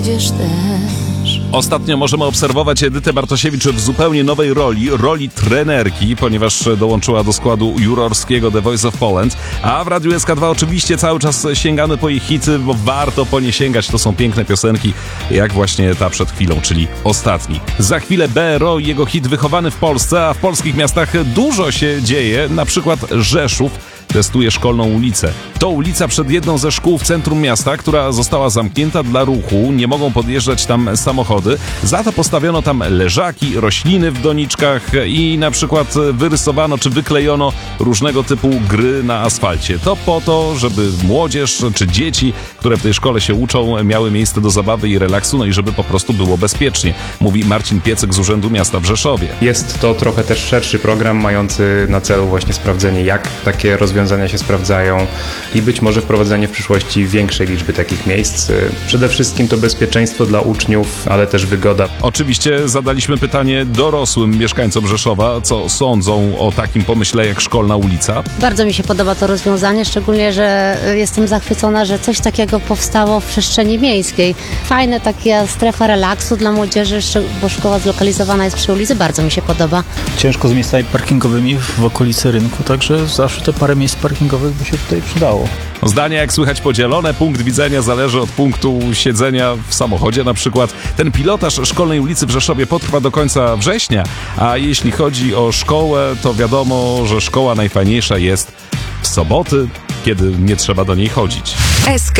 młodzież też. Ostatnio możemy obserwować Edytę Bartosiewicz w zupełnie nowej roli trenerki, ponieważ dołączyła do składu jurorskiego The Voice of Poland, a w Radiu SK2 oczywiście cały czas sięgamy po jej hity, bo warto po nie sięgać, to są piękne piosenki, jak właśnie ta przed chwilą, czyli Ostatni. Za chwilę BRO i jego hit Wychowany w Polsce, a w polskich miastach dużo się dzieje, na przykład Rzeszów testuje szkolną ulicę. To ulica przed jedną ze szkół w centrum miasta, która została zamknięta dla ruchu, nie mogą podjeżdżać tam samochody, za to postawiono tam leżaki, rośliny w doniczkach i na przykład wyrysowano czy wyklejono różnego typu gry na asfalcie. To po to, żeby młodzież czy dzieci, które w tej szkole się uczą, miały miejsce do zabawy i relaksu, no i żeby po prostu było bezpiecznie, mówi Marcin Piecyk z Urzędu Miasta w Rzeszowie. Jest to trochę też szerszy program mający na celu właśnie sprawdzenie, jak takie rozwiązania się sprawdzają i być może wprowadzenie w przyszłości większej liczby takich miejsc. Przede wszystkim to bezpieczeństwo dla uczniów, ale też wygoda. Oczywiście zadaliśmy pytanie dorosłym mieszkańcom Rzeszowa, co sądzą o takim pomyśle jak szkolna ulica. Bardzo mi się podoba to rozwiązanie, szczególnie, że jestem zachwycona, że coś takiego powstało w przestrzeni miejskiej. Fajna taka strefa relaksu dla młodzieży, bo szkoła zlokalizowana jest przy ulicy, bardzo mi się podoba. Ciężko z miejscami parkingowymi w okolicy rynku, także zawsze te parę miejsc parkingowych by się tutaj przydało. Zdania, jak słychać, podzielone. Punkt widzenia zależy od punktu siedzenia w samochodzie na przykład. Ten pilotaż szkolnej ulicy w Rzeszowie potrwa do końca września, a jeśli chodzi o szkołę, to wiadomo, że szkoła najfajniejsza jest w soboty, kiedy nie trzeba do niej chodzić. SK